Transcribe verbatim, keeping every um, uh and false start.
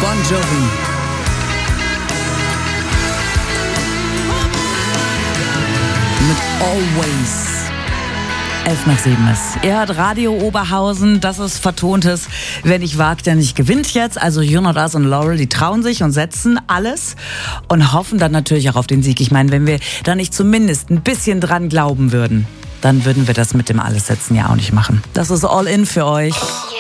Bon Jovi. Mit Always. Elf nach sieben ist. Ihr hört Radio Oberhausen, das ist vertontes Wer nicht wagt, der nicht gewinnt jetzt. Also Jonas und Laurel, die trauen sich und setzen alles und hoffen dann natürlich auch auf den Sieg. Ich meine, wenn wir da nicht zumindest ein bisschen dran glauben würden, dann würden wir das mit dem Alles setzen ja auch nicht machen. Das ist All In für euch.